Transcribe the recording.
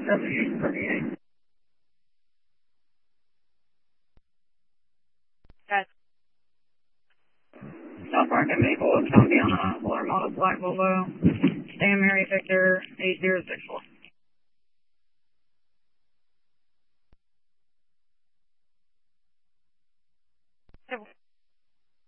7838. Yes. South Park and Maple, it's going to be on a Blair Model Black Volvo. Stan Mary Victor 8064.